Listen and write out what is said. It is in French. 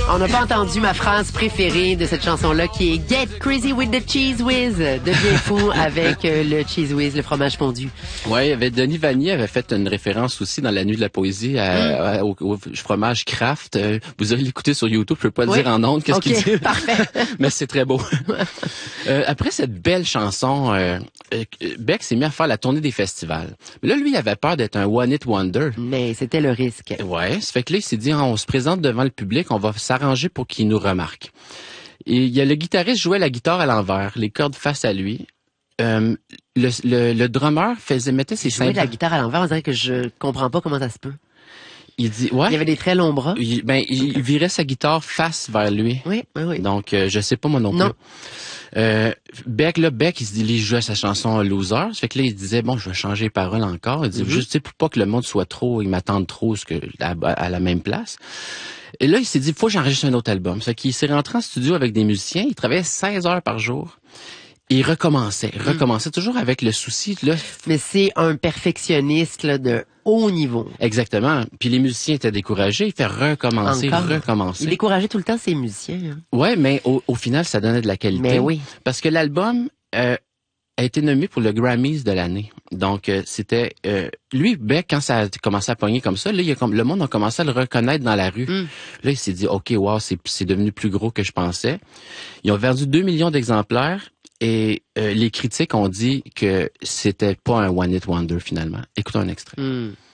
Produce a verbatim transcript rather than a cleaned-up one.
On n'a pas entendu ma phrase préférée de cette chanson-là qui est Get Crazy with the Cheese Whiz. Deviens fou avec euh, le Cheese Whiz, le fromage fondu. Ouais, il y avait Denis Vanier avait fait une référence aussi dans la nuit de la poésie à, mm. à, au, au fromage Kraft. Euh, vous allez l'écouter sur YouTube, je peux pas le oui. dire en ondes qu'est-ce okay, qu'il dit. Parfait. Mais c'est très beau. euh, après cette belle chanson, euh, euh, Beck s'est mis à faire la tournée des festivals. Mais là, lui, il avait peur d'être un one-hit wonder. Mais c'était le risque. Ouais, ça fait que là, il s'est dit, on se présente devant le public, on va s'arranger pour qu'il nous remarque. Et il y a le guitariste jouait la guitare à l'envers, les cordes face à lui. Euh, le, le, le drummer faisait mettait ses cymbales. Jouer de la guitare à l'envers, on dirait que je comprends pas comment ça se peut. Il dit ouais. Il y avait des très longs bras. Il, ben il virait sa guitare face vers lui. Oui, oui, oui. Donc euh, je sais pas moi non plus. Non. Euh, Beck là, Beck il se dit il jouait sa chanson Loser, ça fait que là il disait bon je vais changer les paroles encore. Il dit mm-hmm. juste tu sais pour pas que le monde soit trop, il m'attende trop ce que à, à la même place. Et là il s'est dit faut que j'enregistre un autre album. Ça fait qu'il s'est rentré en studio avec des musiciens, il travaillait seize heures par jour. Et il recommençait, il recommençait mmh. toujours avec le souci là. Mais c'est un perfectionniste là, de haut niveau. Exactement. Puis les musiciens étaient découragés, il fait recommencer, Encore? recommencer. Il décourageait tout le temps ses musiciens. Hein. Ouais, mais au, au final ça donnait de la qualité. Mais oui. Parce que l'album euh, a été nommé pour le Grammys de l'année. Donc euh, c'était euh, lui Beck quand ça a commencé à pogner comme ça, là il a, le monde a commencé à le reconnaître dans la rue. Mm. Là il s'est dit OK, wow, c'est c'est devenu plus gros que je pensais. Ils ont vendu deux millions d'exemplaires. Et euh, les critiques ont dit que c'était pas un one hit wonder finalement. Écoutons un extrait. Mm.